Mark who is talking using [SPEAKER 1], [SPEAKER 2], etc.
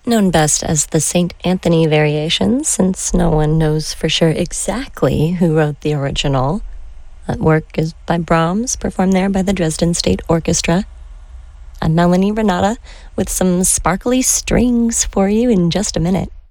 [SPEAKER 1] known best as the St. Anthony Variations, since no one knows for sure exactly who wrote the original. That work is by Brahms, performed there by the Dresden State Orchestra. I'm Melanie Renata with some sparkly strings for you in just a minute.